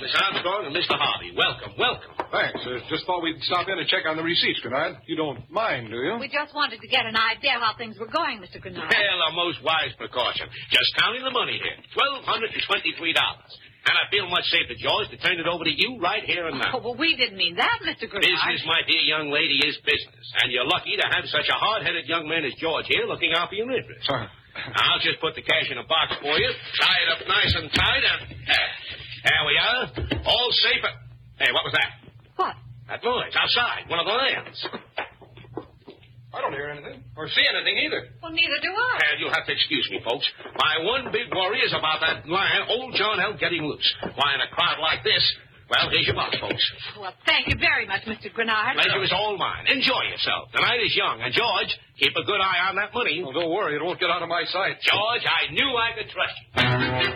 Miss Armstrong and Mr. Harvey. Welcome, welcome. Thanks. Just thought we'd stop in and check on the receipts, Grenard. You don't mind, do you? We just wanted to get an idea how things were going, Mr. Grenard. Well, a most wise precaution. Just counting the money here. $1,223. And I feel much safer, George, to turn it over to you right here and now. Oh, well, we didn't mean that, Mr. Grenard. Business, my dear young lady, is business. And you're lucky to have such a hard-headed young man as George here looking out for your interests. I'll just put the cash in a box for you, tie it up nice and tight, and there we are. All safe. Hey, what was that? What? That noise outside, one of the lambs. I don't hear anything. Or see anything either. Well, neither do I. And you'll have to excuse me, folks. My one big worry is about that lion, old John L. getting loose. Why, in a crowd like this, well, here's your box, folks. Well, thank you very much, Mr. Grenard. Pleasure is all mine. Enjoy yourself. The night is young. And, George, keep a good eye on that money. Oh, don't worry. It won't get out of my sight. George, I knew I could trust you.